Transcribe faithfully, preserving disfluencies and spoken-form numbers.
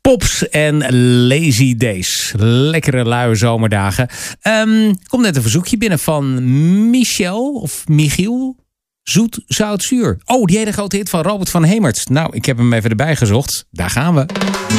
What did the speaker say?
Pops en Lazy Days. Lekkere luie zomerdagen. Um, komt net een verzoekje binnen van Michel of Michiel. Zoet, zout, zuur. Oh, die hele grote hit van Robert van Hemert. Nou, ik heb hem even erbij gezocht. Daar gaan we.